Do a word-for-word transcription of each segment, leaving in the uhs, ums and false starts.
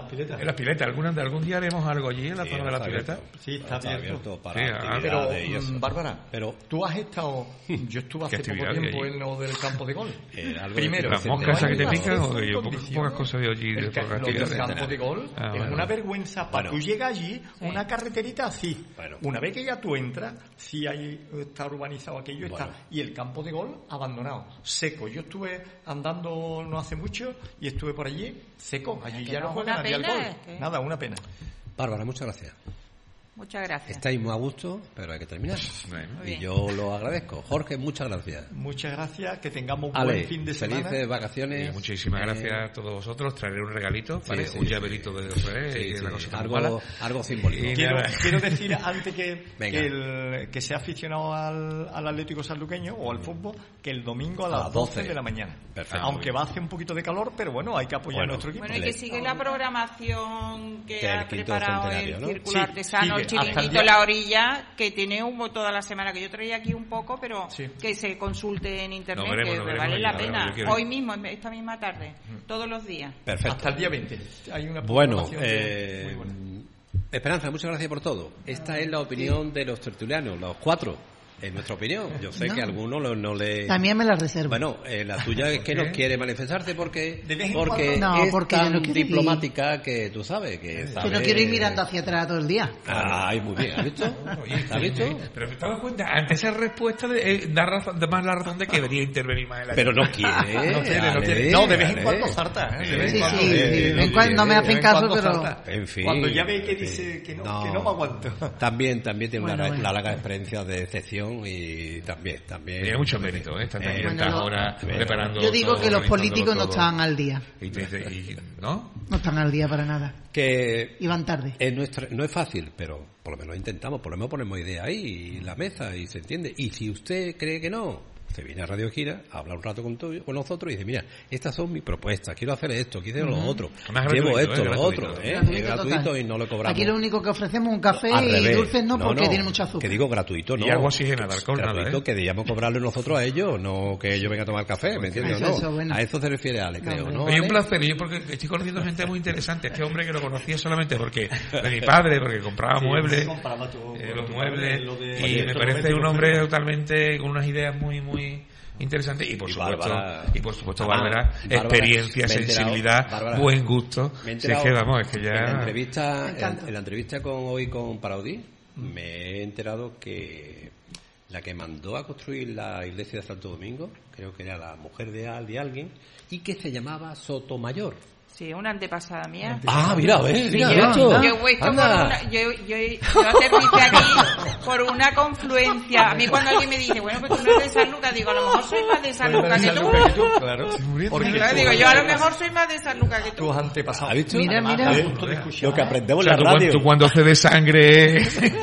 piletas. En las piletas. ¿Alguna, algún día haremos algo allí en la Sí, zona de las está piletas? abierto. Sí, está, Está abierto. abierto para Sí, ah, Pero, actividades y eso. mm, Bárbara, Pero tú has estado... Yo estuve hace poco actividades tiempo hay? en lo del campo de golf. Eh, algo Primero, ¿Las de- moscas esas que te no hay pican o acceso que en yo? Pocas, condiciones. pocas cosas de allí de El ca- por lo del actividades. campo de golf Ah, es bueno. una vergüenza. Para Bueno. tú llegas allí, una carreterita así. Bueno. Una vez que ya tú entras, sí hay, está urbanizado aquello, está. Bueno. Y el campo de golf abandonado, seco. Yo estuve andando no hace mucho y estuve por allí, seco. Allí que ya no no es juega una nadie al pena, golf. es que- Nada, una pena. Bárbara, muchas gracias. Muchas gracias. Estáis muy a gusto, pero hay que terminar. Bueno. Muy Y bien. yo lo agradezco. Jorge, muchas gracias. Muchas gracias, que tengamos Ale, buen fin de semana. felices vacaciones. Y muchísimas Eh, gracias a todos vosotros. Traeré un regalito, ¿vale? sí, un sí. llaverito de Reyes Sí, y sí, una cosa tan mala. algo, algo simbólico. Y Quiero, nada. quiero decir antes que, Venga. que, el, que sea aficionado al, al Atlético Sanluqueño o al fútbol, que el domingo a A las las doce doce de la mañana. Perfecto. Aunque va a hacer un poquito de calor, pero bueno, hay que apoyar Bueno. a nuestro equipo. Bueno, y que sigue la programación que Del ha quinto preparado centenario, el ¿no? Círculo Sí, Artesano, el sigue, hasta el Chiringuito día- La Orilla, que tiene humo toda la semana, que yo traía aquí un poco, pero Sí. que se consulte en internet, Lo veremos, que lo veremos vale allí, la lo veremos, pena. yo quiero ir. Hoy mismo, esta misma tarde, todos los días. Perfecto. Hasta el día veinte. Hay una Bueno, programación eh, muy buena. Esperanza, muchas gracias por todo. Esta es la opinión de los tertulianos, los cuatro. Es nuestra opinión. Yo sé No. que a algunos no, no le... También me la reservo. Bueno, eh, la tuya es que ¿Por no qué? quiere manifestarse porque, De vez en porque cuando- No, es porque yo tan no quiero ir. diplomática que tú sabes que que sabe... no quiero ir mirando hacia atrás todo el día. Ay, muy bien. ¿Has visto? Oye, ¿Has visto? Pero me estaba cuenta, ante esa respuesta de, eh, da, razón, da más la razón de que debería intervenir más en la Pero no quiere. No quiere, no Ale, quiere. No, de vez en Ale. cuando salta. ¿eh? De vez Sí, en cuando. sí, Eh, sí, eh, de vez en no cuando no me quiere, hacen de vez en caso, cuando pero- salta. En fin. Cuando ya ve que en fin. dice que no, que no me aguanto. También, también tiene Bueno, una, bueno. la larga experiencia de excepción y también, también. Tiene mucho mérito, ¿eh? Están aquí Eh, tantas bueno, horas bueno. preparando. Yo digo todo, que los organizándolo políticos no todo. estaban al día. Y te dice, y- ¿no? No están al día para nada. Que Iban tarde. es nuestra, no es fácil, pero por lo menos intentamos, por lo menos ponemos idea ahí, en la mesa, y se entiende. Y si usted cree que no, se viene a Radio Gira, habla un rato con, tu- con nosotros y dice, mira, estas son mis propuestas, quiero hacer esto, quiero hacer lo otro, Además, llevo gratuito, esto, ¿eh? lo Gratuito. otro, ¿eh? Gratuito es gratuito total. y no lo cobramos. Aquí lo único que ofrecemos es un café Al y revés. dulces no, porque tiene mucho azúcar. Que digo gratuito, ¿no? Y agua oxigenada, alcohol, gratuito, nada, ¿eh? que debíamos cobrarle nosotros a ellos, no que ellos vengan a tomar café, ¿me entiendes? Eso, o no? eso, bueno. A eso se refiere Ale, creo, hombre. ¿no? Oye, un Ale? placer, y yo porque estoy conociendo gente muy interesante. Este hombre que lo conocía solamente porque de mi padre, porque compraba Sí, muebles, compraba tu- eh, los tu- muebles, lo de- y Oye, me esto parece lo un ves, hombre lo ves. totalmente con unas ideas muy, muy interesantes y por Y supuesto, Bárbara- y por supuesto, Ah, Bárbara, Bárbara, experiencia, me he enterado, sensibilidad, Bárbara, buen gusto. Me he Si es enterado que vamos, es que en la ya. entrevista, Me en, encanta. en la entrevista con hoy con Paraudí, me he enterado que la que mandó a construir la iglesia de Santo Domingo, creo que era la mujer de, al- de alguien, y que se llamaba Sotomayor. Sí, una antepasada mía. Ah, mira, ¿ves? Sí, Mira, yo, esto. yo he puesto por Anda. una, yo, yo, yo aterricé aquí por una confluencia. A mí cuando alguien me dice, bueno, pues tú no eres de San Lucas, digo, a lo mejor soy más de San Lucas que tú. Claro. Porque, Porque claro, tú- digo, yo a lo mejor soy más de San Lucas que tú. tus antepasados. ¿Has visto? Mira, Además, mira. da gusto de escuchar. Lo que aprendemos O sea, en tú, la cuando- radio. tú cuando cedes sangre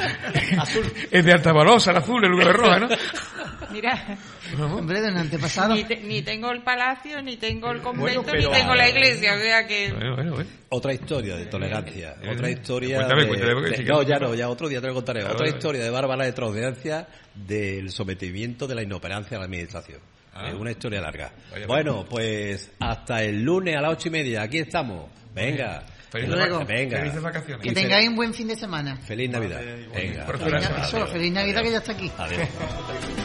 es de Altabalosa, el azul en lugar de roja, ¿no? Mira, Hombre, de un antepasado. ni, te- ni tengo el palacio, ni tengo el convento, Bueno, pero- ni tengo la iglesia, o sea que... Bueno, bueno, bueno. Otra historia de tolerancia, Eh, otra historia cuéntame, de, cuéntame, porque de- sí que- no, ya no, ya otro día te lo contaré. Claro, otra claro. historia de Bárbara de tolerancia del sometimiento de la inoperancia de la administración. Ah. Es una historia larga. Vaya, Bueno, pues hasta el lunes a las ocho y media, aquí estamos. Venga. Felices Luego. vaca- Venga. Felices vacaciones. Que tengáis un buen fin de semana. Feliz Navidad. Venga. Por Feliz, fuera. Nav- eso, feliz Navidad que ya está aquí. Adiós.